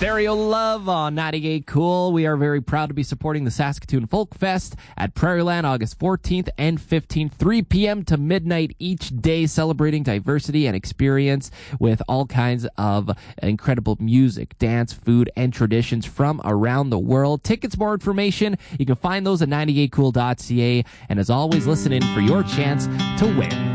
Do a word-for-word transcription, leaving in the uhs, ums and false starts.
Stereo Love on ninety-eight Cool. We are very proud to be supporting the Saskatoon Folk Fest at Prairieland August fourteenth and fifteenth, three p.m. to midnight each day, celebrating diversity and experience with all kinds of incredible music, dance, food, and traditions from around the world. Tickets, more information, you can find those at ninety-eight cool dot c a. And as always, listen in for your chance to win.